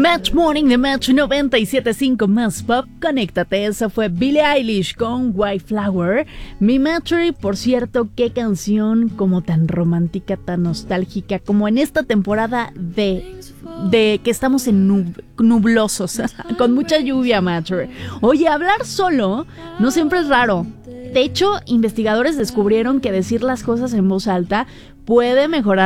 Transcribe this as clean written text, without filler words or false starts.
Match Morning de Match 97.5 más pop. Conéctate, esa fue Billie Eilish con White Flower. Mi Matchery, por cierto, qué canción como tan romántica, tan nostálgica, como en esta temporada de que estamos en nublosos, con mucha lluvia, Matchery. Oye, hablar solo no siempre es raro. De hecho, investigadores descubrieron que decir las cosas en voz alta puede mejorar